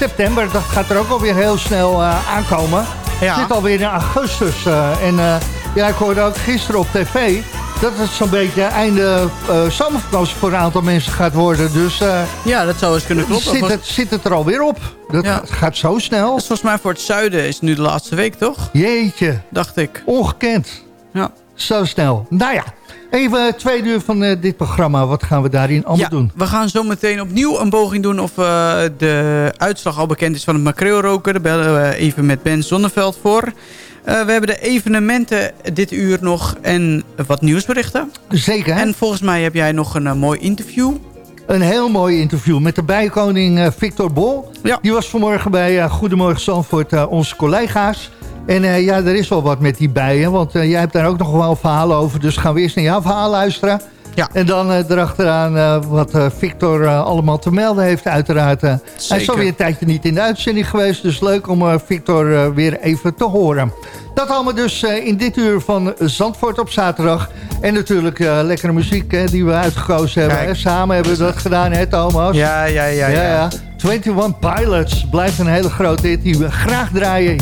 september, dat gaat er ook alweer heel snel aankomen. Ja. Het zit alweer in augustus. Ik hoorde ook gisteren op tv dat het zo'n beetje einde zomervakantie voor een aantal mensen gaat worden. Dus ja, dat zou eens kunnen kloppen. zit het er alweer op. Dat gaat zo snel. Dus volgens mij voor het zuiden is het nu de laatste week, toch? Jeetje. Dacht ik. Ongekend. Ja. Zo snel. Nou ja, even 2 uur van dit programma. Wat gaan we daarin allemaal doen? We gaan zo meteen opnieuw een poging doen of de uitslag al bekend is van het makreelroken. Daar bellen we even met Ben Zonneveld voor. We hebben de evenementen dit uur nog en wat nieuwsberichten. Zeker. En volgens mij heb jij nog een mooi interview. Een heel mooi interview met de bijenkoning Victor Bol. Ja. Die was vanmorgen bij Goedemorgen Zandvoort, onze collega's. En er is wel wat met die bijen, want jij hebt daar ook nog wel verhalen over. Dus gaan we eerst naar jouw verhaal luisteren. Ja. En dan erachteraan wat Victor allemaal te melden heeft uiteraard. Hij is alweer een tijdje niet in de uitzending geweest. Dus leuk om Victor weer even te horen. Dat allemaal dus in dit uur van Zandvoort op zaterdag. En natuurlijk lekkere muziek die we uitgekozen hebben. Kijk. Samen hebben we dat gedaan, hè Thomas? Ja. 21 Pilots blijft een hele grote hit die we graag draaien